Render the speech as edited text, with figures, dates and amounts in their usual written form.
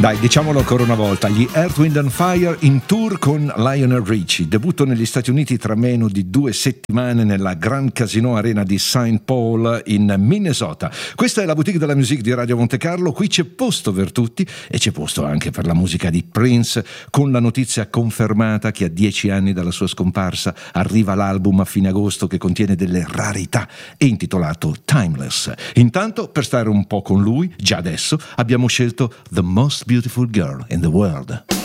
Dai, diciamolo ancora una volta, gli Earth, Wind and Fire in tour con Lionel Richie, debutto negli Stati Uniti tra meno di 2 settimane nella Grand Casino Arena di St. Paul in Minnesota. Questa è la boutique della musique di Radio Monte Carlo, qui c'è posto per tutti e c'è posto anche per la musica di Prince, con la notizia confermata che a 10 anni dalla sua scomparsa arriva l'album a fine agosto che contiene delle rarità e intitolato Timeless. Intanto, per stare un po' con lui, già adesso abbiamo scelto The Most Beautiful Girl in the World.